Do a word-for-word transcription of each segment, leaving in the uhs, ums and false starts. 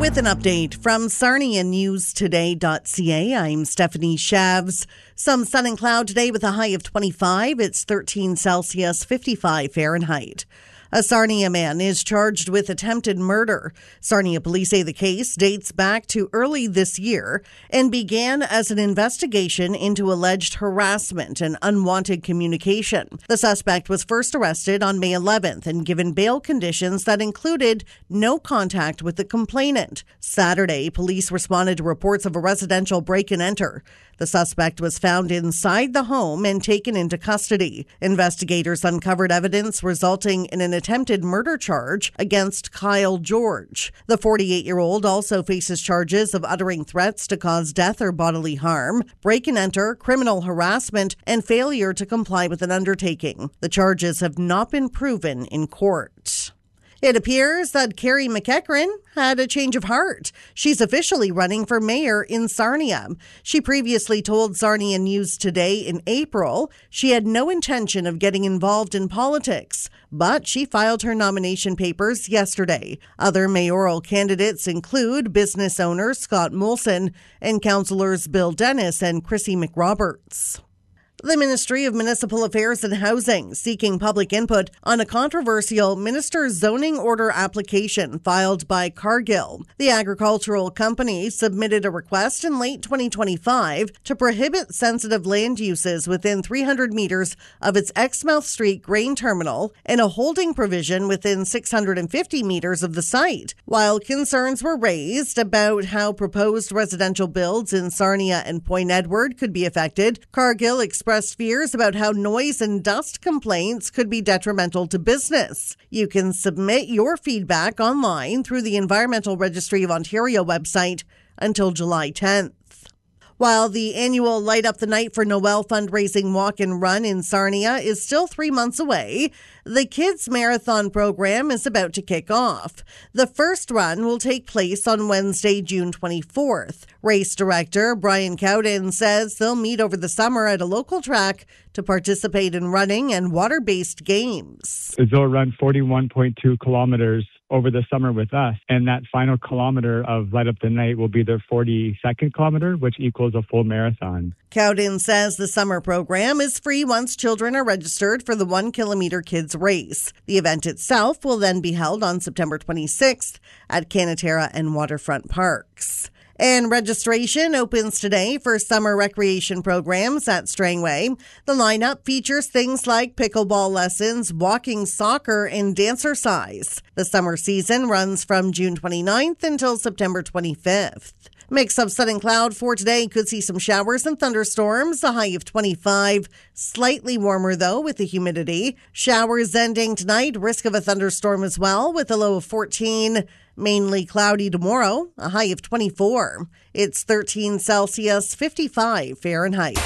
With an update from Sarnia News Today dot C A, I'm Stephanie Shavs. Some sun and cloud today with a high of twenty-five. It's thirteen Celsius, fifty-five Fahrenheit. A Sarnia man is charged with attempted murder. Sarnia police say the case dates back to early this year and began as an investigation into alleged harassment and unwanted communication. The suspect was first arrested on May eleventh and given bail conditions that included no contact with the complainant. Saturday, police responded to reports of a residential break and enter. The suspect was found inside the home and taken into custody. Investigators uncovered evidence resulting in an attempted murder charge against Kyle George. The forty-eight-year-old also faces charges of uttering threats to cause death or bodily harm, break and enter, criminal harassment, and failure to comply with an undertaking. The charges have not been proven in court. It appears that Carrie McEachran had a change of heart. She's officially running for mayor in Sarnia. She previously told Sarnia News Today in April she had no intention of getting involved in politics, but she filed her nomination papers yesterday. Other mayoral candidates include business owner Scott Molson and councillors Bill Dennis and Chrissy McRoberts. The Ministry of Municipal Affairs and Housing seeking public input on a controversial minister's zoning order application filed by Cargill. The agricultural company submitted a request in late twenty twenty-five to prohibit sensitive land uses within three hundred meters of its Exmouth Street grain terminal and a holding provision within six hundred fifty meters of the site. While concerns were raised about how proposed residential builds in Sarnia and Point Edward could be affected, Cargill expressed expressed fears about how noise and dust complaints could be detrimental to business. You can submit your feedback online through the Environmental Registry of Ontario website until July tenth. While the annual Light Up the Night for Noel fundraising walk and run in Sarnia is still three months away, the Kids Marathon program is about to kick off. The first run will take place on Wednesday, June twenty-fourth. Race director Brian Cowden says they'll meet over the summer at a local track to participate in running and water-based games. They'll run forty-one point two kilometers over the summer with us, and that final kilometer of Light Up the Night will be their forty-second kilometer, which equals a full marathon. Cowden says the summer program is free once children are registered for the one kilometer kids race. The event itself will then be held on September twenty-sixth at Canatera and Waterfront Parks. And registration opens today for summer recreation programs at Strangway. The lineup features things like pickleball lessons, walking, soccer, and dancercise. The summer season runs from June twenty-ninth until September twenty-fifth. Mix of sun and cloud for today. Could see some showers and thunderstorms. A high of twenty-five. Slightly warmer, though, with the humidity. Showers ending tonight. Risk of a thunderstorm as well, with a low of fourteen. Mainly cloudy tomorrow. A high of twenty-four. It's thirteen Celsius, fifty-five Fahrenheit.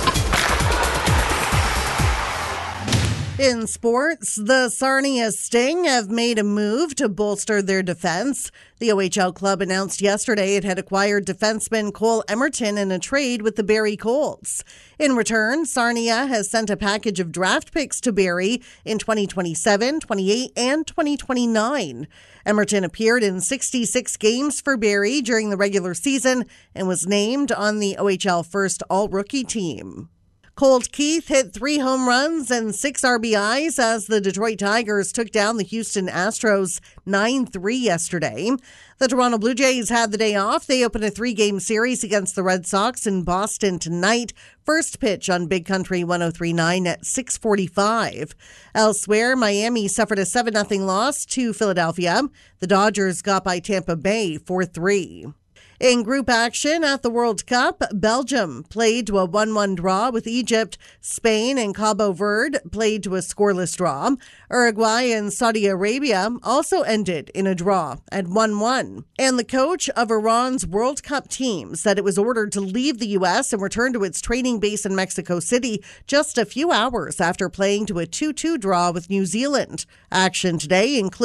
In sports, the Sarnia Sting have made a move to bolster their defense. The O H L club announced yesterday it had acquired defenseman Cole Emerton in a trade with the Barrie Colts. In return, Sarnia has sent a package of draft picks to Barrie in twenty twenty-seven, twenty-eight, and twenty twenty-nine. Emerton appeared in sixty-six games for Barrie during the regular season and was named on the O H L first all-rookie team. Colt Keith hit three home runs and six R B Is as the Detroit Tigers took down the Houston Astros nine three yesterday. The Toronto Blue Jays had the day off. They open a three-game series against the Red Sox in Boston tonight. First pitch on Big Country one oh three point nine at six forty-five. Elsewhere, Miami suffered a seven nothing loss to Philadelphia. The Dodgers got by Tampa Bay four three. In group action at the World Cup, Belgium played to a one one draw with Egypt. Spain and Cabo Verde played to a scoreless draw. Uruguay and Saudi Arabia also ended in a draw at one one. And the coach of Iran's World Cup team said it was ordered to leave the U S and return to its training base in Mexico City just a few hours after playing to a two two draw with New Zealand. Action today includes